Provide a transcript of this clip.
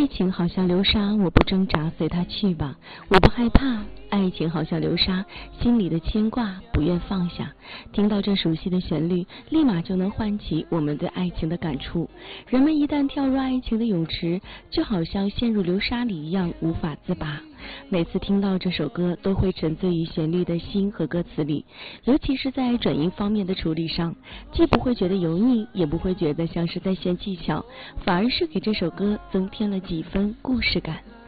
爱情好像流沙，我不挣扎，随它去吧。我不害怕，爱情好像流沙，心里的牵挂不愿放下。听到这熟悉的旋律，立马就能唤起我们对爱情的感触。人们一旦跳入爱情的泳池，就好像陷入流沙里一样，无法自拔。每次听到这首歌，都会沉醉于旋律的心和歌词里，尤其是在转音方面的处理上，既不会觉得油腻，也不会觉得像是在炫技巧，反而是给这首歌增添了几分故事感。